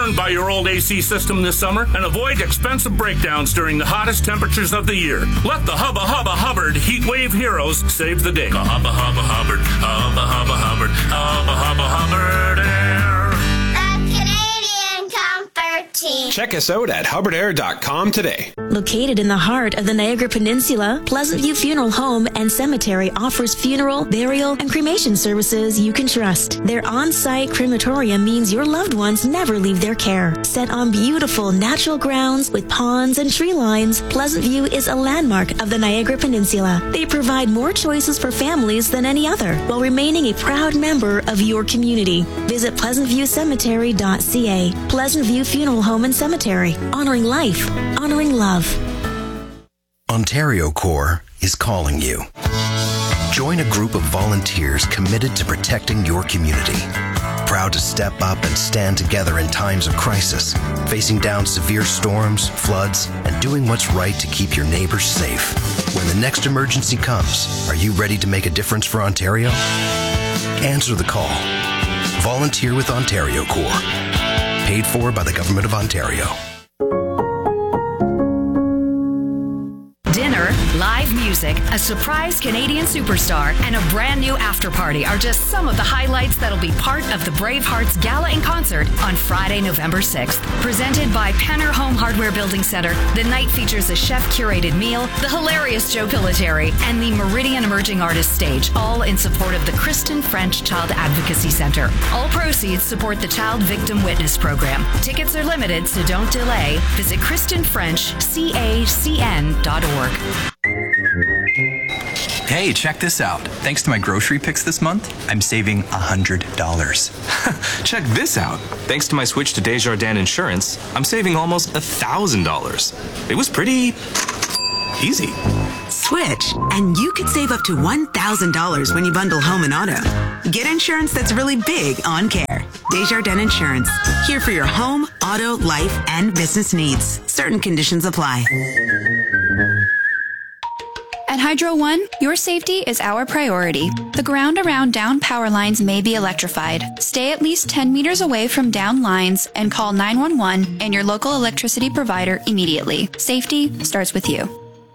burned by your old AC system this summer and avoid expensive breakdowns during the hottest temperatures of the year. Let the Hubba Hubba Hubbard Heat Wave Heroes save the day. Hubba Hubba Hubbard, Hubba Hubba Hubbard, Hubba Hubba Hubbard Air. The Canadian Comfort Team. Check us out at hubbardair.com today. Located in the heart of the Niagara Peninsula, Pleasant View Funeral Home and Cemetery offers funeral, burial, and cremation services you can trust. Their on-site crematorium means your loved ones never leave their care. Set on beautiful natural grounds with ponds and tree lines, Pleasant View is a landmark of the Niagara Peninsula. They provide more choices for families than any other, while remaining a proud member of your community. Visit pleasantviewcemetery.ca. Pleasant View Funeral Home and Cemetery. Honoring life. Honoring love. Ontario Corps is calling you. Join a group of volunteers committed to protecting your community. Proud to step up and stand together in times of crisis, facing down severe storms, floods, and doing what's right to keep your neighbors safe. When the next emergency comes, are you ready to make a difference for Ontario? Answer the call. Volunteer with Ontario Corps. Paid for by the Government of Ontario. Dinner, live music, a surprise Canadian superstar, and a brand new after party are just some of the highlights that'll be part of the Bravehearts Gala in Concert on Friday, November 6th. Presented by Penner Home Hardware Building Center, the night features a chef-curated meal, the hilarious Joe Pilateri, and the Meridian Emerging Artists Stage, all in support of the Kristen French Child Advocacy Center. All proceeds support the Child Victim Witness Program. Tickets are limited, so don't delay. Visit KristenFrenchCACN.org. Hey, check this out. Thanks to my grocery picks this month, I'm saving $100. Check this out. Thanks to my switch to Desjardins Insurance, I'm saving almost $1,000. It was pretty easy. Switch, and you could save up to $1,000 when you bundle home and auto. Get insurance that's really big on care. Desjardins Insurance. Here for your home, auto, life, and business needs. Certain conditions apply. At Hydro One, your safety is our priority. The ground around down power lines may be electrified. Stay at least 10 meters away from down lines and call 911 and your local electricity provider immediately. Safety starts with you.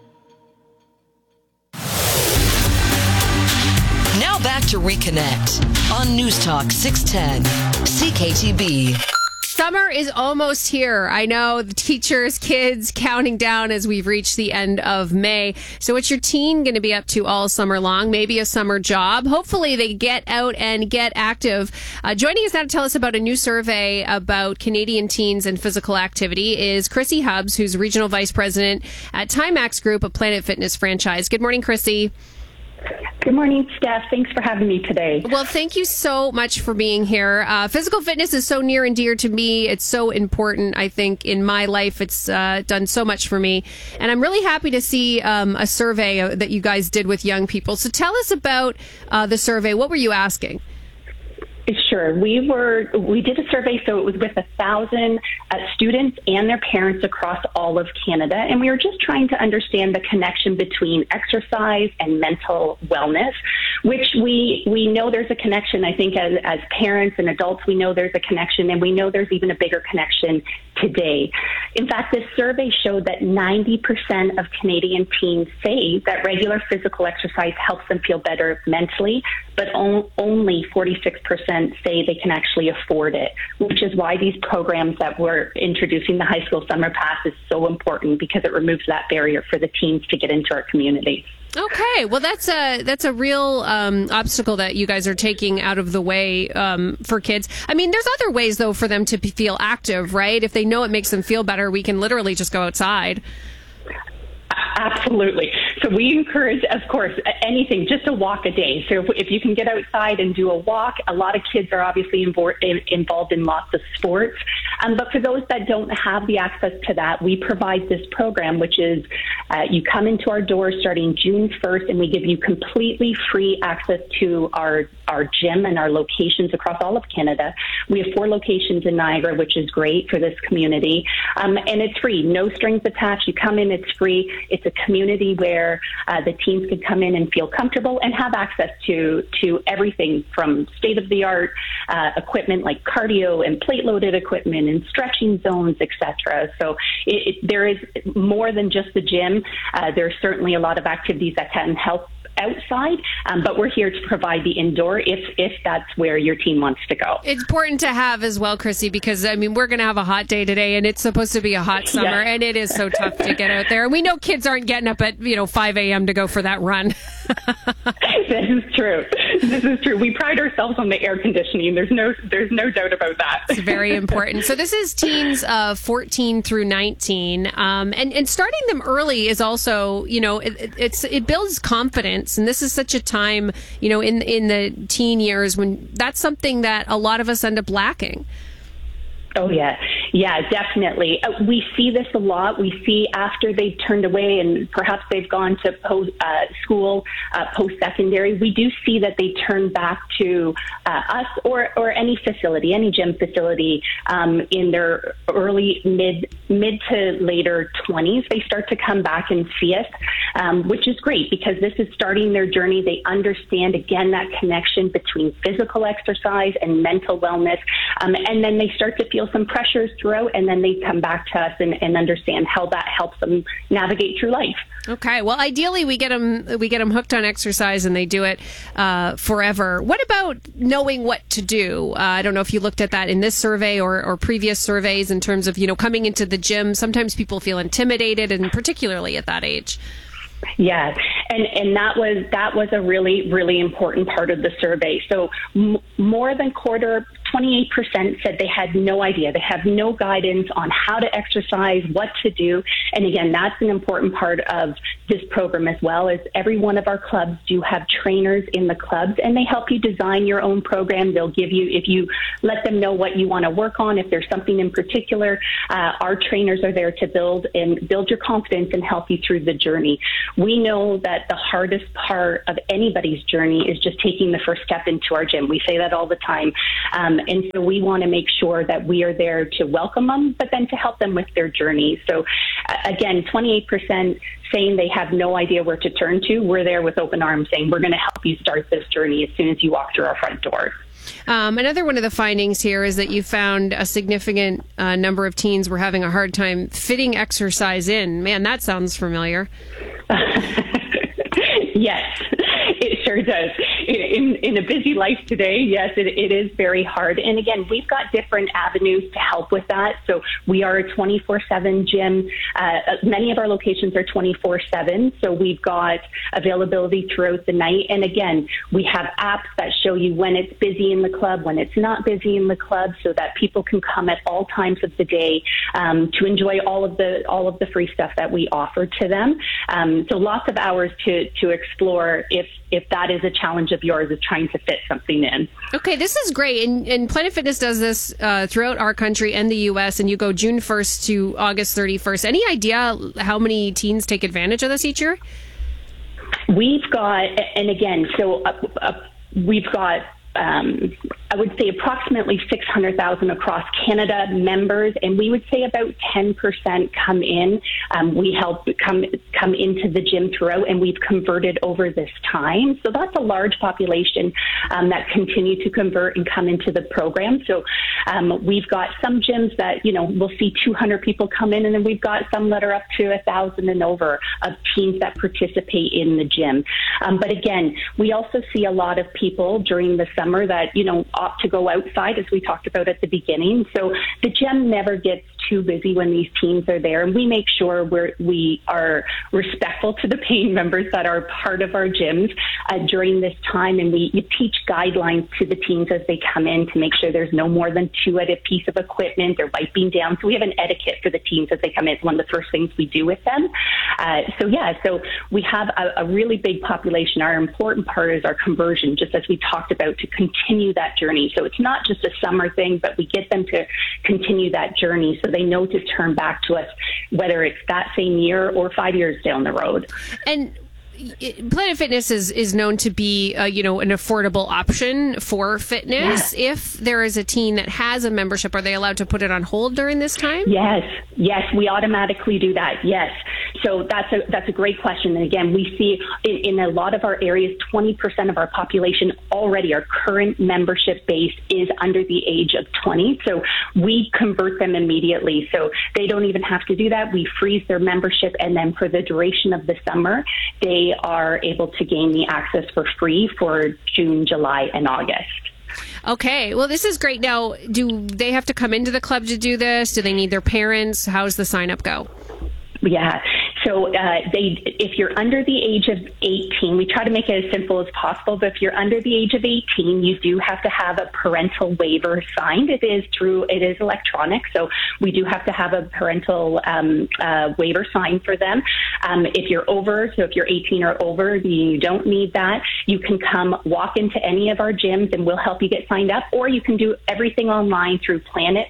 Now back to Reconnect on News Talk 610 CKTB. Summer is almost here. I know the teachers, kids counting down as we've reached the end of May. So what's your teen going to be up to all summer long? Maybe a summer job. Hopefully they get out and get active. Joining us now to tell us about a new survey about Canadian teens and physical activity is Chrissy Hubbs, who's Regional Vice President at Timex Group, a Planet Fitness franchise. Good morning, Chrissy. Good morning, Steph. Thanks for having me today. Well, thank you so much for being here. Physical fitness is so near and dear to me. It's so important, I think, in my life. It's done so much for me. And I'm really happy to see a survey that you guys did with young people. So tell us about the survey. What were you asking? Sure. We did a survey, so it was with 1,000 students and their parents across all of Canada, and we were just trying to understand the connection between exercise and mental wellness, which we know there's a connection. I think as parents and adults, we know there's a connection, and we know there's even a bigger connection today. In fact, this survey showed that 90% of Canadian teens say that regular physical exercise helps them feel better mentally, but only 46% say they can actually afford it, which is why these programs that we're introducing, the High School Summer Pass, is so important, because it removes that barrier for the teens to get into our community. Okay, well, that's a real obstacle that you guys are taking out of the way for kids. I mean, there's other ways, though, for them to feel active, right? If they know it makes them feel better, we can literally just go outside. Absolutely. So we encourage, of course, anything, just a walk a day. So if you can get outside and do a walk, a lot of kids are obviously involved in lots of sports. But for those that don't have the access to that, we provide this program, which is you come into our doors starting June 1st, and we give you completely free access to our gym and our locations across all of Canada. We have 4 locations in Niagara, which is great for this community. And it's free, no strings attached. You come in, it's free. It's a community where the teens could come in and feel comfortable and have access to everything from state-of-the-art equipment like cardio and plate-loaded equipment in and stretching zones, etc. So there is more than just the gym. There's certainly a lot of activities that can help outside, but we're here to provide the indoor if that's where your teen wants to go. It's important to have as well, Chrissy, because I mean we're going to have a hot day today, and it's supposed to be a hot summer, and it is so tough to get out there. And we know kids aren't getting up at 5 a.m. to go for that run. This is true. This is true. We pride ourselves on the air conditioning. There's no doubt about that. It's very important. So this is teens 14 through 19, and starting them early is also it builds confidence. And this is such a time, in the teen years when that's something that a lot of us end up lacking. Oh, yeah. Yeah, definitely. We see this a lot. We see after they've turned away and perhaps they've gone to school, post-secondary, we do see that they turn back to us or any facility, any gym facility in their early, mid to later 20s. They start to come back and see us, which is great because this is starting their journey. They understand, again, that connection between physical exercise and mental wellness, and then they start to feel some pressures throughout, and then they come back to us and understand how that helps them navigate through life. Okay. Well, ideally, we get them hooked on exercise, and they do it forever. What about knowing what to do? I don't know if you looked at that in this survey or previous surveys in terms of coming into the gym. Sometimes people feel intimidated, and particularly at that age. Yeah, and that was a really, really important part of the survey. So more than quarter, 28% said they had no idea. They have no guidance on how to exercise, what to do. And again, that's an important part of this program as well, is every one of our clubs do have trainers in the clubs, and they help you design your own program. They'll give you, if you let them know what you want to work on, if there's something in particular, our trainers are there to build your confidence and help you through the journey. We know that the hardest part of anybody's journey is just taking the first step into our gym. We say that all the time. And so we want to make sure that we are there to welcome them, but then to help them with their journey. So again, 28% saying they have no idea where to turn to. We're there with open arms saying we're going to help you start this journey as soon as you walk through our front door. Another one of the findings here is that you found a significant number of teens were having a hard time fitting exercise in. Man, that sounds familiar. Yes, it sure does. In a busy life today, yes, it is very hard. And again, we've got different avenues to help with that. So we are a 24/7 gym. Many of our locations are 24/7. So we've got availability throughout the night. And again, we have apps that show you when it's busy in the club, when it's not busy in the club, so that people can come at all times of the day to enjoy all of the free stuff that we offer to them. So lots of hours to explore if that is a challenge of yours, is trying to fit something in. Okay, this is great. And Planet Fitness does this throughout our country and the U.S., and you go June 1st to August 31st. Any idea how many teens take advantage of this each year? We've got, and again, so we've got, I would say approximately 600,000 across Canada members, and we would say about 10% come in. We help come into the gym throughout, and we've converted over this time. So that's a large population that continue to convert and come into the program. So we've got some gyms that, we'll see 200 people come in, and then we've got some that are up to 1,000 and over of teens that participate in the gym. But again, we also see a lot of people during the summer that, opt to go outside, as we talked about at the beginning. So the gym never gets too busy when these teens are there, and we make sure we are respectful to the paying members that are part of our gyms during this time, and we teach guidelines to the teens as they come in to make sure there's no more than 2 at a piece of equipment or wiping down. So we have an etiquette for the teens as they come in. It's one of the first things we do with them. So we have a really big population. Our important part is our conversion, just as we talked about, to continue that journey. So it's not just a summer thing, but we get them to continue that journey so they know to turn back to us, whether it's that same year or 5 years down the road. And Planet Fitness is known to be, an affordable option for fitness. Yeah. If there is a teen that has a membership, are they allowed to put it on hold during this time? Yes, we automatically do that. Yes. So that's a great question. And again, we see in a lot of our areas, 20% of our population already, our current membership base is under the age of 20. So we convert them immediately. So they don't even have to do that. We freeze their membership. And then for the duration of the summer, they are able to gain the access for free for June, July, and August. Okay. Well, this is great. Now, do they have to come into the club to do this? Do they need their parents? How's the sign up go? Yeah. So if you're under the age of 18, we try to make it as simple as possible. But if you're under the age of 18, you do have to have a parental waiver signed. It is electronic. So we do have to have a parental waiver signed for them. If you're 18 or over, you don't need that. You can come walk into any of our gyms and we'll help you get signed up, or you can do everything online through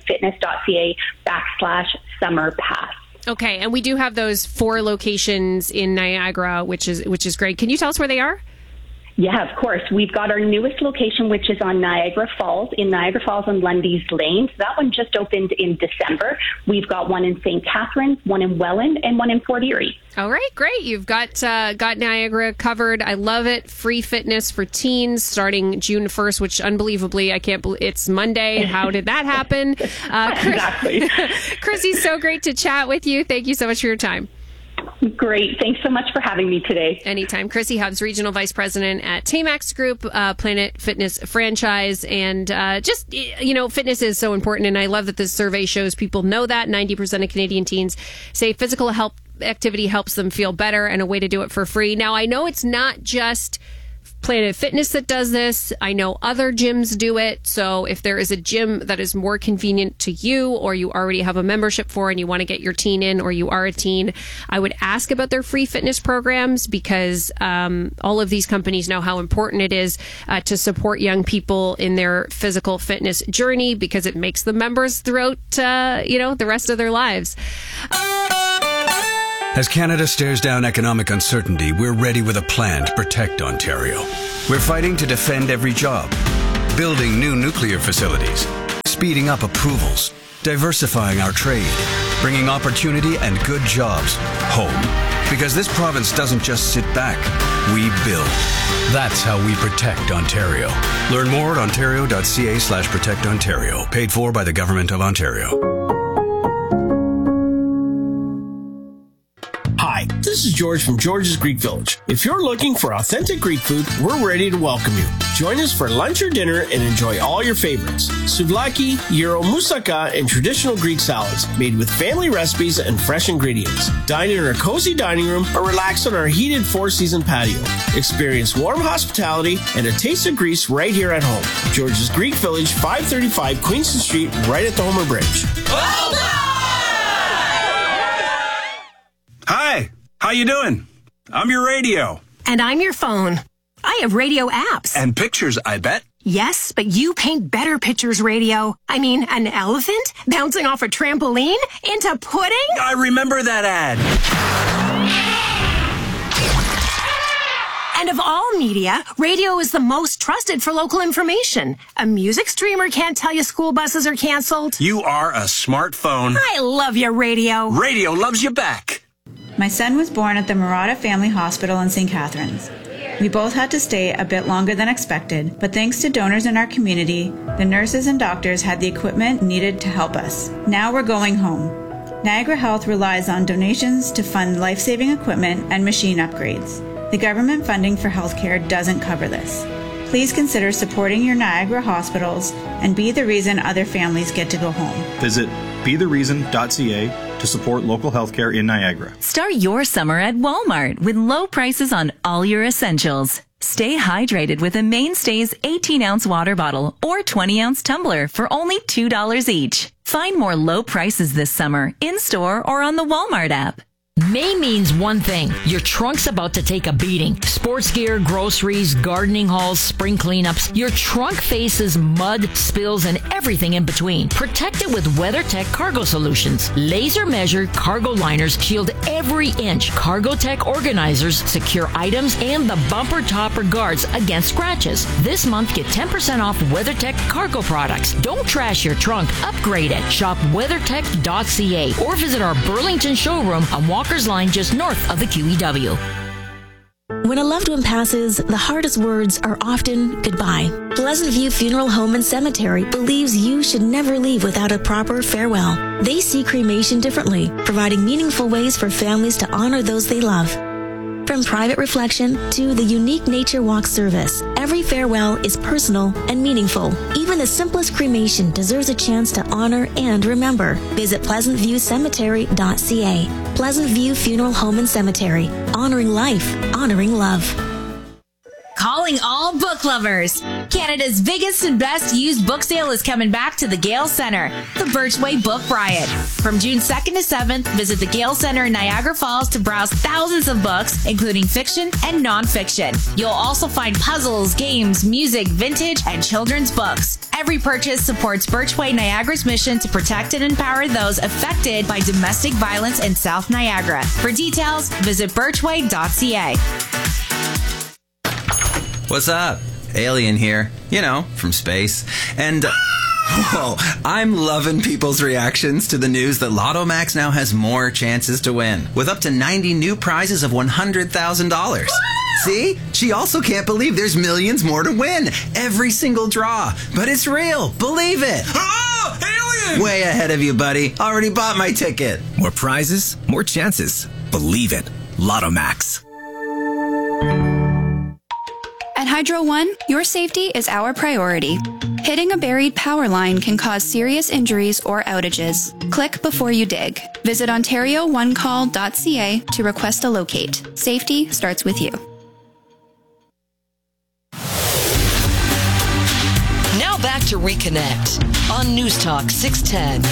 planetfitness.ca/summer pass. Okay, and we do have those 4 locations in Niagara, which is great. Can you tell us where they are? Yeah, of course. We've got our newest location, which is on Niagara Falls, on Lundy's Lane. So that one just opened in December. We've got one in St. Catharines, one in Welland, and one in Fort Erie. All right, great. You've got Niagara covered. I love it. Free fitness for teens starting June 1st, which unbelievably, I can't believe it's Monday. How did that happen? Exactly. Chrissy, so great to chat with you. Thank you so much for your time. Great. Thanks so much for having me today. Anytime. Chrissy Hubbs, Regional Vice President at Tamax Group, Planet Fitness franchise. And fitness is so important. And I love that this survey shows people know that 90% of Canadian teens say physical activity helps them feel better, and a way to do it for free. Now, I know it's not just Planet Fitness that does this. I know other gyms do it. So if there is a gym that is more convenient to you, or you already have a membership for and you want to get your teen in, or you are a teen, I would ask about their free fitness programs, because all of these companies know how important it is to support young people in their physical fitness journey, because it makes them members throughout the rest of their lives. As Canada stares down economic uncertainty, we're ready with a plan to protect Ontario. We're fighting to defend every job, building new nuclear facilities, speeding up approvals, diversifying our trade, bringing opportunity and good jobs home. Because this province doesn't just sit back, we build. That's how we protect Ontario. Learn more at ontario.ca/protect Ontario. Paid for by the Government of Ontario. Hi, this is George from George's Greek Village. If you're looking for authentic Greek food, we're ready to welcome you. Join us for lunch or dinner and enjoy all your favorites. Souvlaki, gyro, moussaka, and traditional Greek salads made with family recipes and fresh ingredients. Dine in our cozy dining room or relax on our heated 4-season patio. Experience warm hospitality and a taste of Greece right here at home. George's Greek Village, 535 Queenston Street, right at the Homer Bridge. Hi, how you doing? I'm your radio. And I'm your phone. I have radio apps. And pictures, I bet. Yes, but you paint better pictures, radio. I mean, an elephant bouncing off a trampoline into pudding? I remember that ad. And of all media, radio is the most trusted for local information. A music streamer can't tell you school buses are canceled. You are a smartphone. I love your radio. Radio loves you back. My son was born at the Murata Family Hospital in St. Catharines. We both had to stay a bit longer than expected, but thanks to donors in our community, the nurses and doctors had the equipment needed to help us. Now we're going home. Niagara Health relies on donations to fund life-saving equipment and machine upgrades. The government funding for healthcare doesn't cover this. Please consider supporting your Niagara hospitals and be the reason other families get to go home. Visit bethereason.ca to support local healthcare in Niagara. Start your summer at Walmart with low prices on all your essentials. Stay hydrated with a Mainstays 18-ounce water bottle or 20-ounce tumbler for only $2 each. Find more low prices this summer in-store or on the Walmart app. May means one thing. Your trunk's about to take a beating. Sports gear, groceries, gardening hauls, spring cleanups. Your trunk faces mud, spills, and everything in between. Protect it with WeatherTech Cargo Solutions. Laser measured cargo liners shield every inch. CargoTech organizers secure items and the bumper topper guards against scratches. This month, get 10% off WeatherTech cargo products. Don't trash your trunk. Upgrade it. Shop weathertech.ca or visit our Burlington showroom on Walker's Line just north of the QEW. When a loved one passes, the hardest words are often goodbye. Pleasant View Funeral Home and Cemetery believes you should never leave without a proper farewell. They see cremation differently, providing meaningful ways for families to honor those they love. From private reflection to the unique nature walk service, every farewell is personal and meaningful. Even the simplest cremation deserves a chance to honor and remember. Visit pleasantviewcemetery.ca. Pleasant View Funeral Home and Cemetery. Honoring life, honoring love. Calling all book lovers. Canada's biggest and best used book sale is coming back to the Gale Centre, the Birchway Book Riot. From June 2nd to 7th, visit the Gale Centre in Niagara Falls to browse thousands of books, including fiction and nonfiction. You'll also find puzzles, games, music, vintage, and children's books. Every purchase supports Birchway Niagara's mission to protect and empower those affected by domestic violence in South Niagara. For details, visit birchway.ca. What's up? Alien here. You know, from space. And, whoa, I'm loving people's reactions to the news that Lotto Max now has more chances to win, with up to 90 new prizes of $100,000. See? She also can't believe there's millions more to win. Every single draw. But it's real. Believe it. Oh, alien! Way ahead of you, buddy. Already bought my ticket. More prizes, more chances. Believe it. Lotto Max. At Hydro One, your safety is our priority. Hitting a buried power line can cause serious injuries or outages. Click before you dig. Visit OntarioOneCall.ca to request a locate. Safety starts with you. Now back to Reconnect on News Talk 610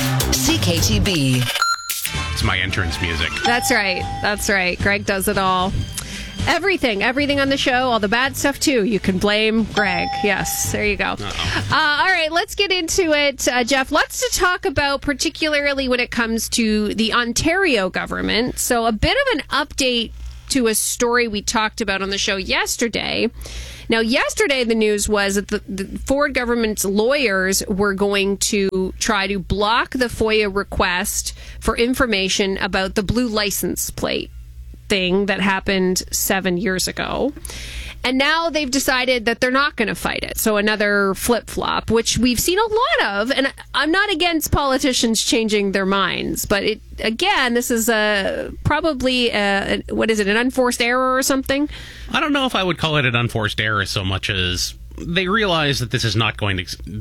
CKTB. It's my entrance music. That's right. That's right. Greg does it all. Everything on the show, all the bad stuff too. You can blame Greg. Yes, there you go. All right, let's get into it, Jeff. Lots to talk about, particularly when it comes to the Ontario government. So a bit of an update to a story we talked about on the show yesterday. Now, yesterday the news was that the Ford government's lawyers were going to try to block the FOIA request for information about the blue license plate thing that happened 7 years ago. And now they've decided that they're not going to fight it. So another flip-flop, which we've seen a lot of. And I'm not against politicians changing their minds. But this is probably an unforced error or something? I don't know if I would call it an unforced error so much as they realize that this is not going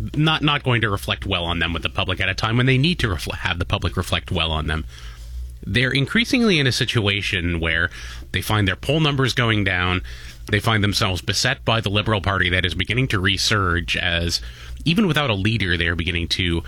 to reflect well on them with the public at a time when they need to have the public reflect well on them. They're increasingly in a situation where they find their poll numbers going down. They find themselves beset by the Liberal Party that is beginning to resurge as, even without a leader, they're beginning to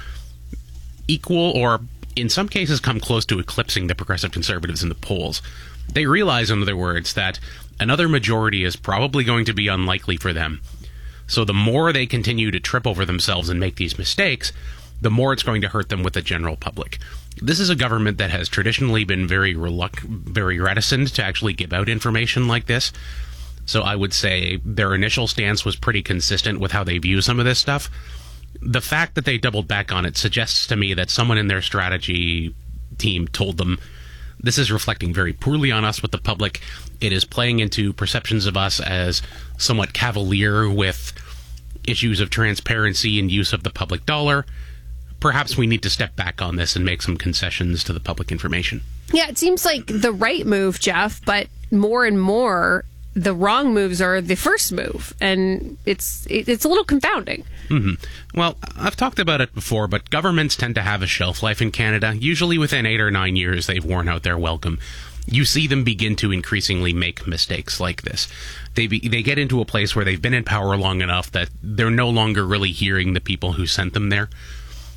equal or, in some cases, come close to eclipsing the Progressive Conservatives in the polls. They realize, in other words, that another majority is probably going to be unlikely for them. So the more they continue to trip over themselves and make these mistakes, the more it's going to hurt them with the general public. This is a government that has traditionally been very reticent to actually give out information like this. So I would say their initial stance was pretty consistent with how they view some of this stuff. The fact that they doubled back on it suggests to me that someone in their strategy team told them, this is reflecting very poorly on us with the public. It is playing into perceptions of us as somewhat cavalier with issues of transparency and use of the public dollar. Perhaps we need to step back on this and make some concessions to the public information. Yeah, it seems like the right move, Jeff, but more and more the wrong moves are the first move, and it's a little confounding. Mm-hmm. Well, I've talked about it before, but governments tend to have a shelf life in Canada. Usually within 8 or 9 years, they've worn out their welcome. You see them begin to increasingly make mistakes like this. They get into a place where they've been in power long enough that they're no longer really hearing the people who sent them there.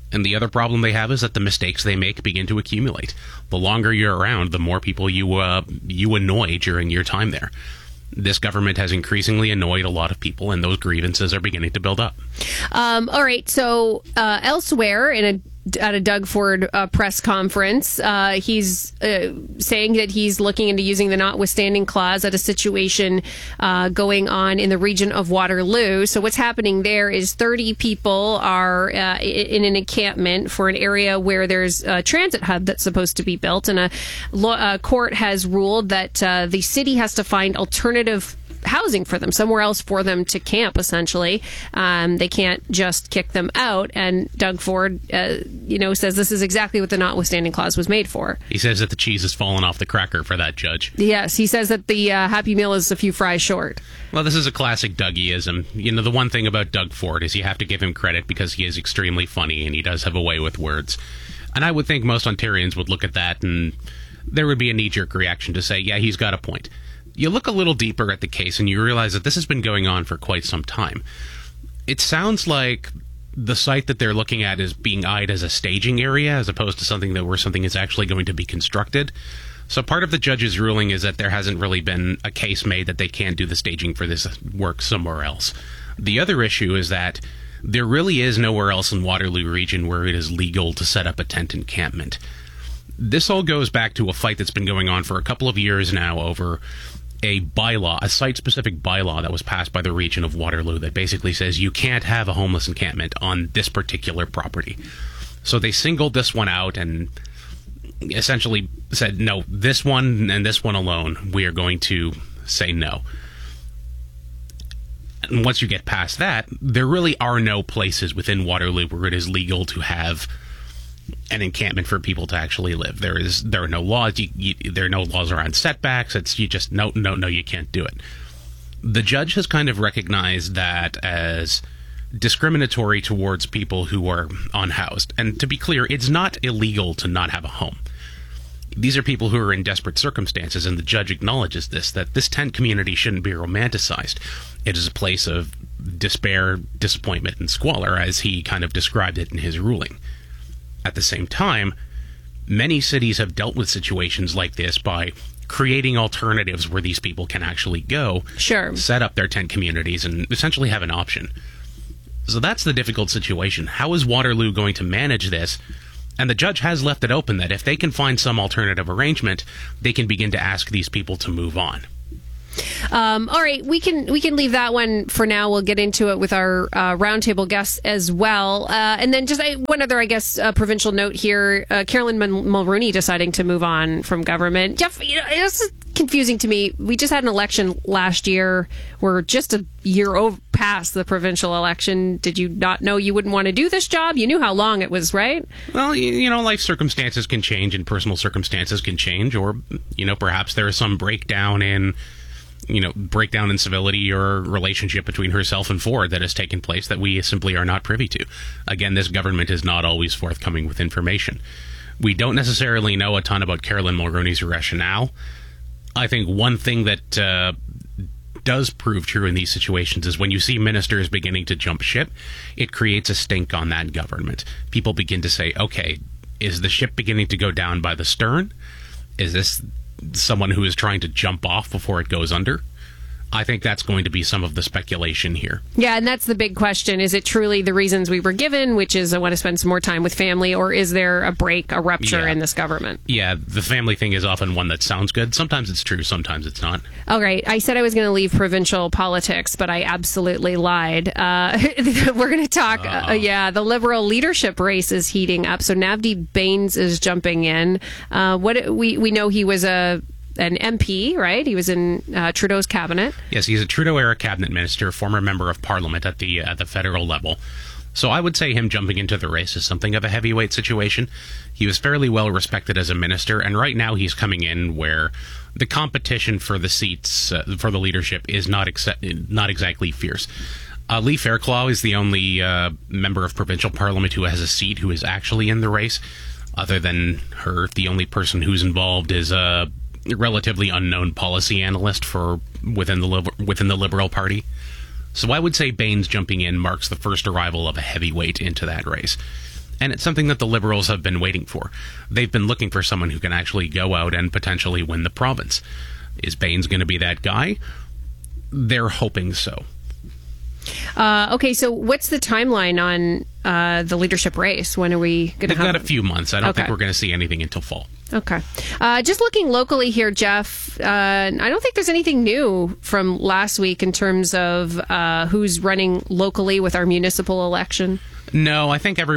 And the other problem they have is that the mistakes they make begin to accumulate. The longer you're around, the more people you annoy during your time there. This government has increasingly annoyed a lot of people, and those grievances are beginning to build up. All right. So elsewhere at a Doug Ford press conference, he's saying that he's looking into using the notwithstanding clause at a situation going on in the region of Waterloo. So what's happening there is 30 people are in an encampment for an area where there's a transit hub that's supposed to be built, and a court has ruled that the city has to find alternative housing for them, somewhere else for them to camp, essentially. They can't just kick them out. And Doug Ford, says this is exactly what the notwithstanding clause was made for. He says that the cheese has fallen off the cracker for that judge. Yes, he says that the Happy Meal is a few fries short. Well, this is a classic Dougieism. The one thing about Doug Ford is you have to give him credit because he is extremely funny and he does have a way with words. And I would think most Ontarians would look at that and there would be a knee-jerk reaction to say, yeah, he's got a point. You look a little deeper at the case and you realize that this has been going on for quite some time. It sounds like the site that they're looking at is being eyed as a staging area as opposed to something where something is actually going to be constructed. So part of the judge's ruling is that there hasn't really been a case made that they can't do the staging for this work somewhere else. The other issue is that there really is nowhere else in Waterloo region where it is legal to set up a tent encampment. This all goes back to a fight that's been going on for a couple of years now over a bylaw, a site-specific bylaw that was passed by the region of Waterloo that basically says you can't have a homeless encampment on this particular property. So they singled this one out and essentially said, no, this one and this one alone, we are going to say no. And once you get past that, there really are no places within Waterloo where it is legal to have an encampment for people to actually live. There are no laws. There are no laws around setbacks. It's you just no, you can't do it. The judge has kind of recognized that as discriminatory towards people who are unhoused. And to be clear, it's not illegal to not have a home. These are people who are in desperate circumstances, and the judge acknowledges this, that this tent community shouldn't be romanticized. It is a place of despair, disappointment, and squalor, as he kind of described it in his ruling. At the same time, many cities have dealt with situations like this by creating alternatives where these people can actually go, set up their tent communities, and essentially have an option. So that's the difficult situation. How is Waterloo going to manage this? And the judge has left it open that if they can find some alternative arrangement, they can begin to ask these people to move on. All right, we can leave that one for now. We'll get into it with our roundtable guests as well. And then just one other, provincial note here. Carolyn Mulroney deciding to move on from government. Jeff, it's confusing to me. We just had an election last year. We're just a year past the provincial election. Did you not know you wouldn't want to do this job? You knew how long it was, right? Well, life circumstances can change and personal circumstances can change. Or, perhaps there is some breakdown in civility or relationship between herself and Ford that has taken place that we simply are not privy to. Again, this government is not always forthcoming with information. We don't necessarily know a ton about Carolyn Mulroney's rationale. I think one thing that does prove true in these situations is when you see ministers beginning to jump ship, it creates a stink on that government. People begin to say, okay, is the ship beginning to go down by the stern? Is this someone who is trying to jump off before it goes under? I think that's going to be some of the speculation here. Yeah, and that's the big question. Is it truly the reasons we were given, which is I want to spend some more time with family, or is there a rupture in this government? Yeah, the family thing is often one that sounds good. Sometimes it's true, sometimes it's not. All right, I said I was going to leave provincial politics, but I absolutely lied. We're going to talk, the Liberal leadership race is heating up. So Navdeep Bains is jumping in. We know he was an MP, right? He was in Trudeau's cabinet. Yes, he's a Trudeau-era cabinet minister, former member of parliament at the federal level. So I would say him jumping into the race is something of a heavyweight situation. He was fairly well respected as a minister, and right now he's coming in where the competition for the seats, for the leadership, is not exactly fierce. Lee Fairclough is the only member of provincial parliament who has a seat who is actually in the race. Other than her, the only person who's involved is a relatively unknown policy analyst within the Liberal Party. So I would say Bains jumping in marks the first arrival of a heavyweight into that race. And it's something that the Liberals have been waiting for. They've been looking for someone who can actually go out and potentially win the province. Is Baines going to be that guy? They're hoping so. Okay, so what's the timeline on the leadership race? When are we going to have... They've got a few months. I don't think we're going to see anything until fall. Okay. Just looking locally here, Jeff, I don't think there's anything new from last week in terms of who's running locally with our municipal election. No, I think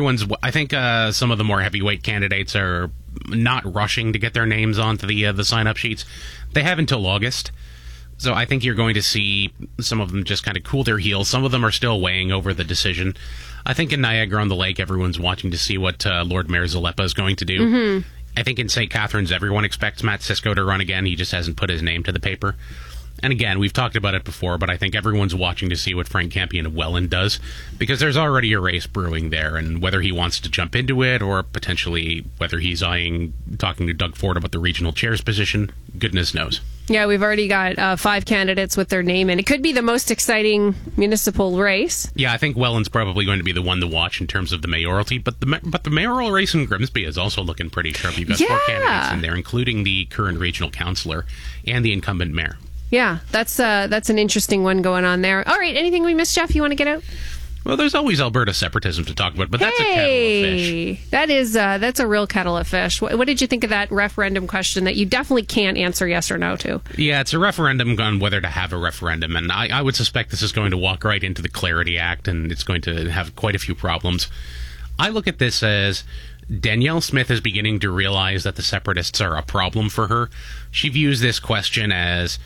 some of the more heavyweight candidates are not rushing to get their names onto the sign-up sheets. They have until August. So I think you're going to see some of them just kind of cool their heels. Some of them are still weighing over the decision. I think in Niagara-on-the-Lake, everyone's watching to see what Lord Mayor Zalepa is going to do. Mm-hmm. I think in St. Catharines, everyone expects Matt Cisco to run again. He just hasn't put his name to the paper. And again, we've talked about it before, but I think everyone's watching to see what Frank Campion of Welland does, because there's already a race brewing there, and whether he wants to jump into it or potentially whether he's talking to Doug Ford about the regional chair's position, goodness knows. Yeah, we've already got 5 candidates with their name in. It could be the most exciting municipal race. Yeah, I think Welland's probably going to be the one to watch in terms of the mayoralty, but the mayoral race in Grimsby is also looking pretty sharp. You've got 4 candidates in there, including the current regional councillor and the incumbent mayor. Yeah, that's an interesting one going on there. All right, anything we missed, Jeff, you want to get out? Well, there's always Alberta separatism to talk about, but that's a kettle of fish. That's a real kettle of fish. What did you think of that referendum question that you definitely can't answer yes or no to? Yeah, it's a referendum on whether to have a referendum, and I would suspect this is going to walk right into the Clarity Act, and it's going to have quite a few problems. I look at this as Danielle Smith is beginning to realize that the separatists are a problem for her. She views this question as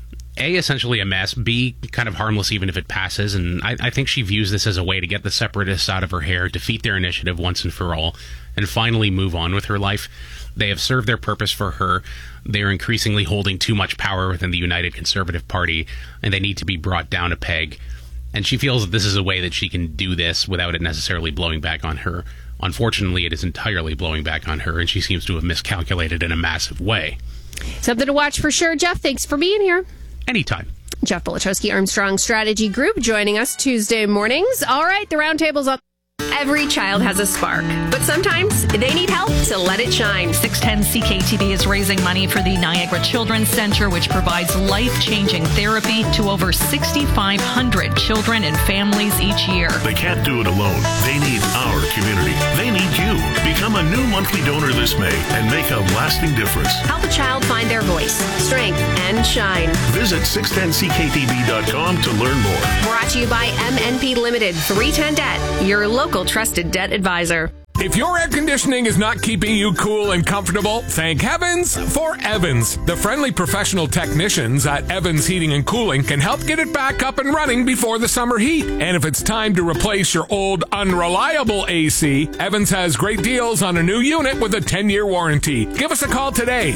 A, essentially a mess, B, kind of harmless even if it passes, and I think she views this as a way to get the separatists out of her hair, defeat their initiative once and for all, and finally move on with her life. They have served their purpose for her. They are increasingly holding too much power within the United Conservative Party, and they need to be brought down a peg. And she feels that this is a way that she can do this without it necessarily blowing back on her. Unfortunately, it is entirely blowing back on her, and she seems to have miscalculated in a massive way. Something to watch for sure. Jeff, thanks for being here. Anytime. Jeff Bolachowski, Armstrong Strategy Group, joining us Tuesday mornings. All right, the roundtable's up. Every child has a spark, but sometimes they need help to let it shine. 610 CKTB is raising money for the Niagara Children's Center, which provides life-changing therapy to over 6,500 children and families each year. They can't do it alone. They need our community. They need you. Become a new monthly donor this May and make a lasting difference. Help a child find their voice, strength, and shine. Visit 610ckTB.com to learn more. Brought to you by MNP Limited, 310 Debt, your local trusted debt advisor. If your air conditioning is not keeping you cool and comfortable, thank heavens for Evans. The friendly professional technicians at Evans Heating and Cooling can help get it back up and running before the summer heat. And if it's time to replace your old unreliable AC, Evans has great deals on a new unit with a 10-year warranty. Give us a call today,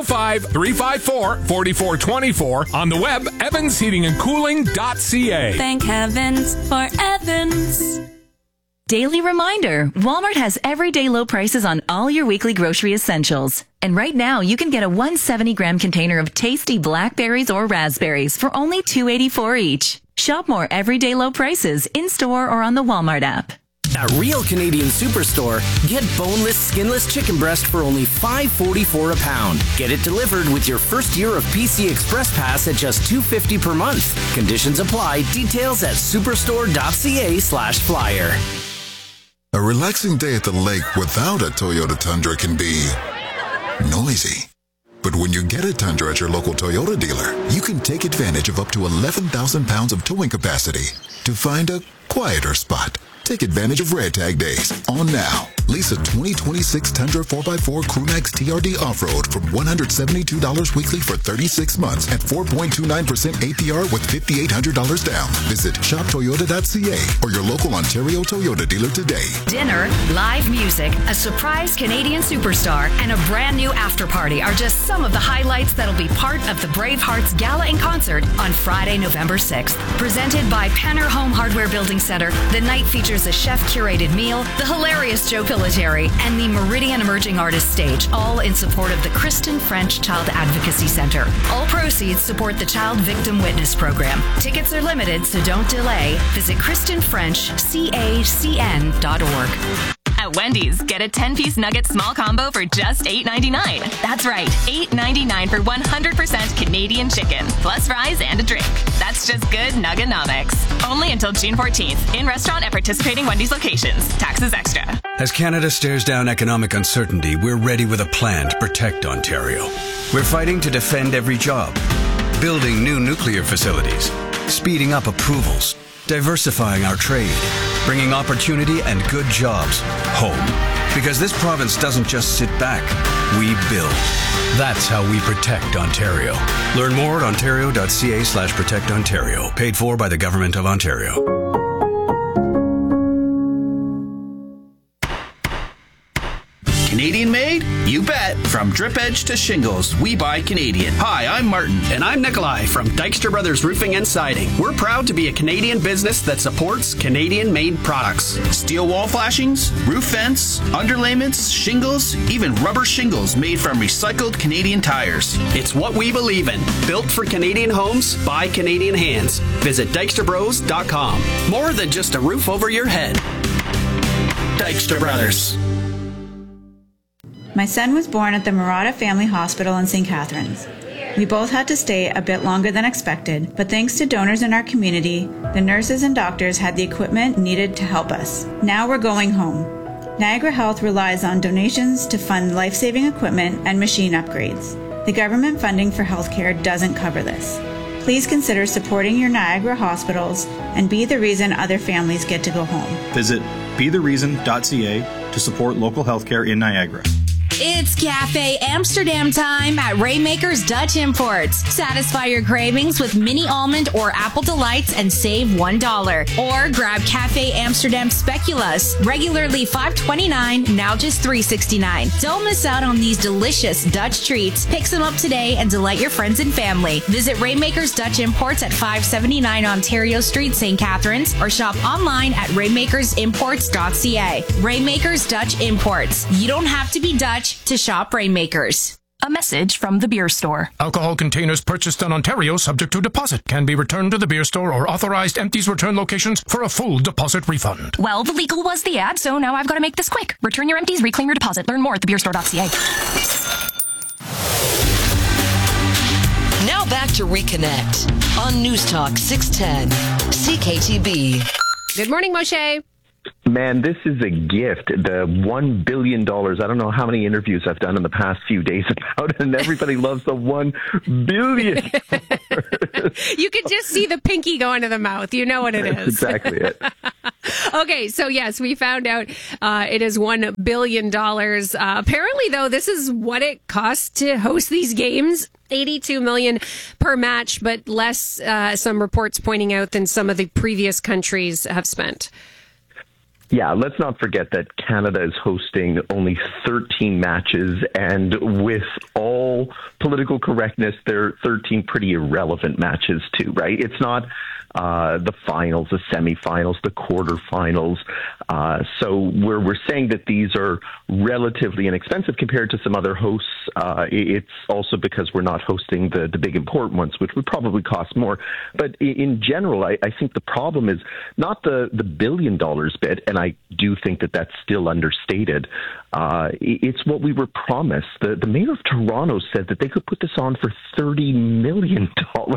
905-354-4424, on the web, evansheatingandcooling.ca. Thank heavens for Evans. Daily reminder, Walmart has everyday low prices on all your weekly grocery essentials. And right now, you can get a 170-gram container of tasty blackberries or raspberries for only $2.84 each. Shop more everyday low prices in-store or on the Walmart app. At Real Canadian Superstore, get boneless, skinless chicken breast for only $5.44 a pound. Get it delivered with your first year of PC Express Pass at just $2.50 per month. Conditions apply. Details at superstore.ca/flyer. A relaxing day at the lake without a Toyota Tundra can be noisy. But when you get a Tundra at your local Toyota dealer, you can take advantage of up to 11,000 pounds of towing capacity to find a quieter spot. Take advantage of Red Tag Days on now. Lease a 2026 Tundra 4x4 Crewmax TRD Off-Road from $172 weekly for 36 months at 4.29% APR with $5,800 down. Visit shoptoyota.ca or your local Ontario Toyota dealer today. Dinner, live music, a surprise Canadian superstar, and a brand new after party are just some of the highlights that'll be part of the Bravehearts Gala in Concert on Friday, November 6th. Presented by Penner Home Hardware Building Center, the night features a chef-curated meal, the hilarious Joe Pillateri, and the Meridian Emerging Artists Stage, all in support of the Kristen French Child Advocacy Center. All proceeds support the Child Victim Witness Program. Tickets are limited, so don't delay. Visit KristenFrenchCACN.org. At Wendy's, get a 10-piece nugget small combo for just $8.99. That's right, $8.99 for 100% Canadian chicken, plus fries and a drink. That's just good Nugganomics. Only until June 14th. In restaurant at participating Wendy's locations. Taxes extra. As Canada stares down economic uncertainty, we're ready with a plan to protect Ontario. We're fighting to defend every job, building new nuclear facilities, speeding up approvals, diversifying our trade, bringing opportunity and good jobs home. Because this province doesn't just sit back, we build. That's how we protect Ontario. Learn more at ontario.ca/protectontario. Paid for by the Government of Ontario. Canadian made? You bet. From drip edge to shingles, we buy Canadian. Hi, I'm Martin. And I'm Nikolai from Dykstra Brothers Roofing and Siding. We're proud to be a Canadian business that supports Canadian-made products. Steel wall flashings, roof vents, underlayments, shingles, even rubber shingles made from recycled Canadian tires. It's what we believe in. Built for Canadian homes by Canadian hands. Visit DykstraBros.com. More than just a roof over your head. Dykstra Brothers. My son was born at the Murata Family Hospital in St. Catharines. We both had to stay a bit longer than expected, but thanks to donors in our community, the nurses and doctors had the equipment needed to help us. Now we're going home. Niagara Health relies on donations to fund life-saving equipment and machine upgrades. The government funding for healthcare doesn't cover this. Please consider supporting your Niagara hospitals and be the reason other families get to go home. Visit bethereason.ca to support local healthcare in Niagara. It's Cafe Amsterdam time at Rainmaker's Dutch Imports. Satisfy your cravings with mini almond or apple delights and save $1. Or grab Cafe Amsterdam Speculoos, regularly $5.29, now just $3.69. Don't miss out on these delicious Dutch treats. Pick some up today and delight your friends and family. Visit Rainmaker's Dutch Imports at 579 Ontario Street, St. Catharines, or shop online at rainmakersimports.ca. Rainmaker's Dutch Imports. You don't have to be Dutch to shop Rainmakers. A message from the beer store. Alcohol containers purchased in Ontario subject to deposit can be returned to the beer store or authorized empties return locations for a full deposit refund. Well, the legal was the ad, so now I've got to make this quick. Return your empties, reclaim your deposit. Learn more at thebeerstore.ca. Now back to Reconnect on News Talk 610 CKTB. Good morning, Moshe. Man, this is a gift. The $1 billion. I don't know how many interviews I've done in the past few days about it, and everybody loves the $1 billion. You can just see the pinky going to the mouth. You know what it is. That's exactly it. Okay, so yes, we found out it is $1 billion. Apparently, though, this is what it costs to host these games. $82 million per match, but less, some reports pointing out, than some of the previous countries have spent. Yeah, let's not forget that Canada is hosting only 13 matches, and with all political correctness, they're 13 pretty irrelevant matches too, right? It's not the finals, the semifinals, the quarterfinals. So we're saying that these are relatively inexpensive compared to some other hosts. It's also because we're not hosting the big important ones, which would probably cost more. But in general, I think the problem is not the $1 billion bit, and I do think that that's still understated. It's what we were promised. The mayor of Toronto said that they could put this on for $30 million.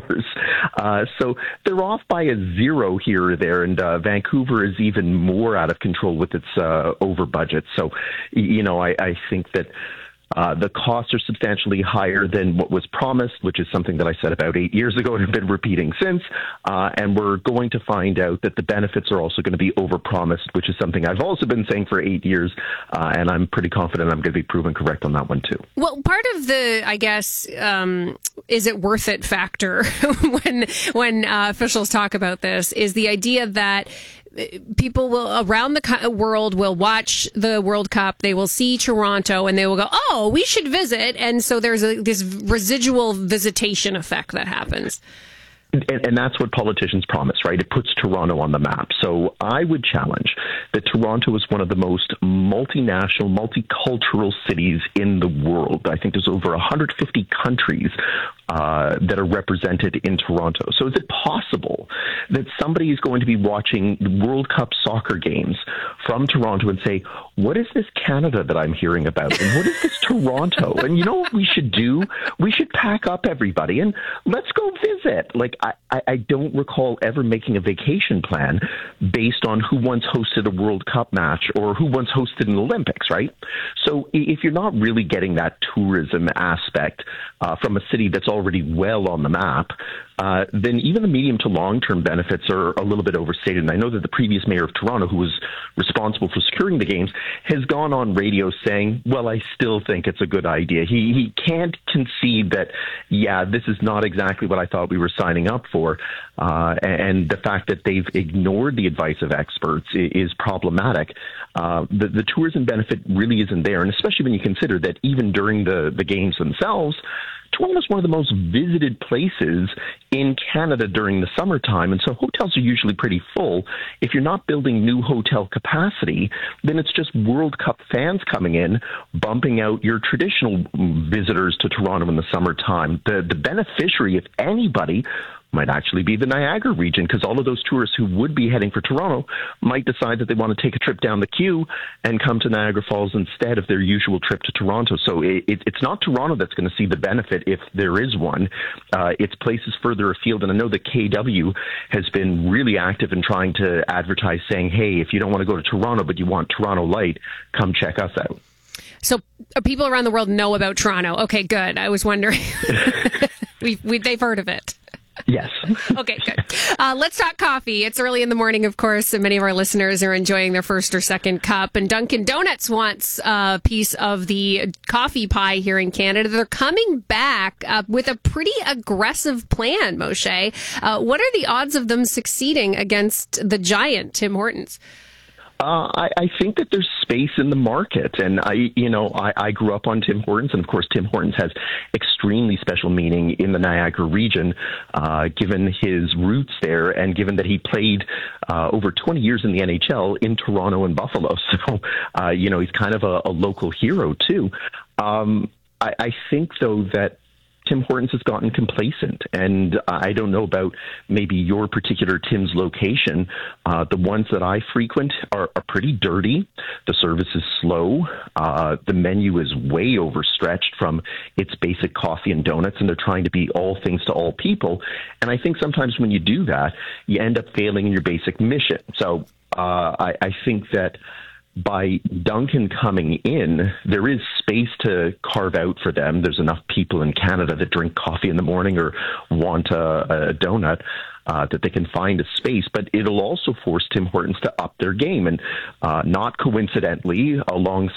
So they're off by a zero here or there, and Vancouver is even more out of control with its over budget. So, I think that the costs are substantially higher than what was promised, which is something that I said about 8 years ago and have been repeating since. And we're going to find out that the benefits are also going to be overpromised, which is something I've also been saying for 8 years. And I'm pretty confident I'm going to be proven correct on that one, too. Well, part of the, I guess, is it worth it factor when officials talk about this is the idea that people will around the world will watch the World Cup. They will see Toronto and they will go, "Oh, we should visit." And so there's this residual visitation effect that happens. And that's what politicians promise, right? It puts Toronto on the map. So I would challenge that Toronto is one of the most multinational, multicultural cities in the world. I think there's over 150 countries that are represented in Toronto. So is it possible that somebody is going to be watching World Cup soccer games from Toronto and say, what is this Canada that I'm hearing about? And what is this Toronto? And you know what we should do? We should pack up everybody and let's go visit. Like, I don't recall ever making a vacation plan based on who once hosted a World Cup match or who once hosted an Olympics, right? So if you're not really getting that tourism aspect from a city that's already well on the map, then even the medium to long-term benefits are a little bit overstated. And I know that the previous mayor of Toronto, who was responsible for securing the games, has gone on radio saying, well, I still think it's a good idea. He can't concede that, yeah, this is not exactly what I thought we were signing up for. And the fact that they've ignored the advice of experts is problematic. The tourism benefit really isn't there. And especially when you consider that even during the games themselves, Toronto is one of the most visited places in Canada during the summertime, and so hotels are usually pretty full. If you're not building new hotel capacity, then it's just World Cup fans coming in, bumping out your traditional visitors to Toronto in the summertime. The beneficiary, if anybody, might actually be the Niagara region, because all of those tourists who would be heading for Toronto might decide that they want to take a trip down the queue and come to Niagara Falls instead of their usual trip to Toronto. So it's not Toronto that's going to see the benefit if there is one. It's places further afield. And I know that KW has been really active in trying to advertise saying, hey, if you don't want to go to Toronto, but you want Toronto Light, come check us out. So people around the world know about Toronto. Okay, good. I was wondering. They've heard of it. Yes. Okay, good. Let's talk coffee. It's early in the morning, of course, and many of our listeners are enjoying their first or second cup. And Dunkin' Donuts wants a piece of the coffee pie here in Canada. They're coming back with a pretty aggressive plan, Moshe. What are the odds of them succeeding against the giant, Tim Hortons? I think that there's space in the market, and I grew up on Tim Hortons, and of course Tim Hortons has extremely special meaning in the Niagara region, given his roots there, and given that he played over 20 years in the NHL in Toronto and Buffalo. So, he's kind of a local hero too. I think though that Tim Hortons has gotten complacent, and I don't know about maybe your particular Tim's location. The ones that I frequent are pretty dirty. The service is slow. The menu is way overstretched from its basic coffee and donuts, and they're trying to be all things to all people. And I think sometimes when you do that, you end up failing in your basic mission. So I think that by Dunkin' coming in, there is space to carve out for them. There's enough people in Canada that drink coffee in the morning or want a donut that they can find a space. But it'll also force Tim Hortons to up their game. And not coincidentally, alongside